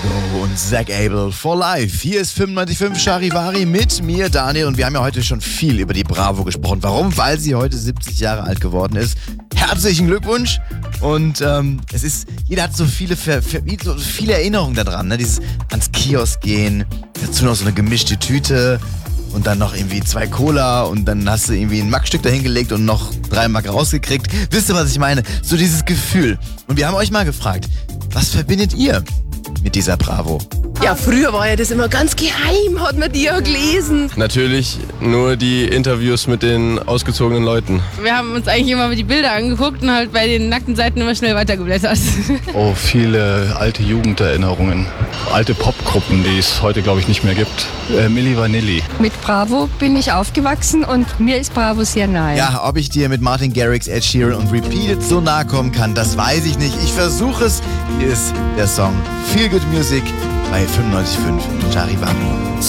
Go und Zach Abel for Life. Hier ist 95.5 Charivari mit mir, Daniel. Und wir haben ja heute schon viel über die Bravo gesprochen. Warum? Weil sie heute 70 Jahre alt geworden ist. Herzlichen Glückwunsch. Und jeder hat so viele Erinnerungen daran. Ne? Dieses ans Kiosk gehen, dazu noch so eine gemischte Tüte und dann noch irgendwie 2 Cola und dann hast du irgendwie ein Mackstück dahingelegt und noch 3 Mack rausgekriegt. Wisst ihr, was ich meine? So dieses Gefühl. Und wir haben euch mal gefragt, was verbindet ihr mit dieser Bravo? Ja, früher war ja das immer ganz geheim, hat man die ja gelesen. Natürlich nur die Interviews mit den ausgezogenen Leuten. Wir haben uns eigentlich immer die Bilder angeguckt und halt bei den nackten Seiten immer schnell weitergeblättert. Oh, viele alte Jugenderinnerungen. Alte Popgruppen, die es heute, glaube ich, nicht mehr gibt. Milli Vanilli. Mit Bravo bin ich aufgewachsen und mir ist Bravo sehr nahe. Ja, ob ich dir mit Martin Garrix, Ed Sheeran und Repeated so nahe kommen kann, das weiß ich nicht. Ich versuche es. Hier ist der Song Feel Good Music bei 95.5 Charivari.